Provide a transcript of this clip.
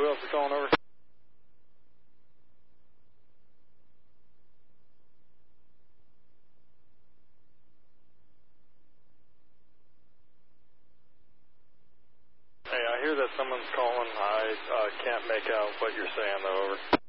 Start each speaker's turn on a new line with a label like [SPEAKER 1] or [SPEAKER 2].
[SPEAKER 1] Who else is calling over? Hey, I hear that someone's calling. I can't make out what you're saying, though. Over.